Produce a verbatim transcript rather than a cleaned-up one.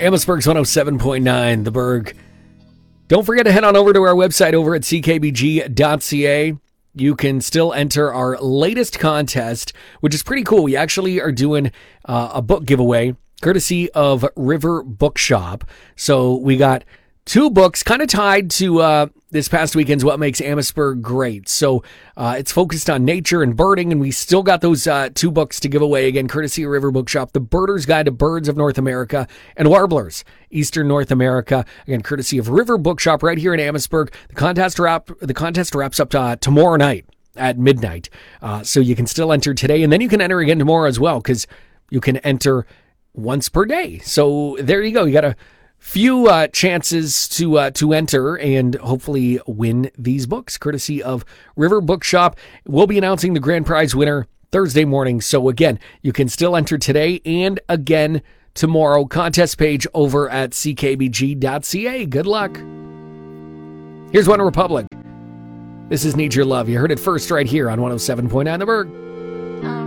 Amherstburg's one oh seven point nine, The Berg. Don't forget to head on over to our website over at c k b g dot c a. You can still enter our latest contest, which is pretty cool. We actually are doing uh, a book giveaway courtesy of River Bookshop. So we got two books kind of tied to uh, this past weekend's What Makes Amherstburg Great. So uh, it's focused on nature and birding, and we still got those uh, two books to give away, again, courtesy of River Bookshop, The Birder's Guide to Birds of North America and Warblers, Eastern North America, again, courtesy of River Bookshop right here in Amherstburg. The contest, wrap, the contest wraps up to, uh, tomorrow night at midnight. Uh, so you can still enter today, and then you can enter again tomorrow as well, because you can enter once per day. So there you go. You got a few uh, chances to uh, to enter and hopefully win these books, courtesy of River Bookshop. We'll be announcing the grand prize winner Thursday morning. So again, you can still enter today and again tomorrow. Contest page over at c k b g dot c a. Good luck. Here's One Republic. This is Need Your Love. You heard it first right here on one oh seven point nine The Berg.